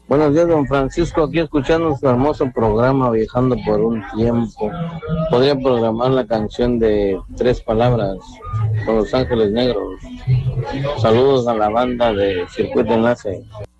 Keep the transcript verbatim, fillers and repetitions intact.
Buenos días, don Francisco, aquí escuchando su hermoso programa Viajando por un Tiempo. Podría programar la canción de Tres Palabras con Los Ángeles Negros. Saludos a la banda de Circuito Enlace.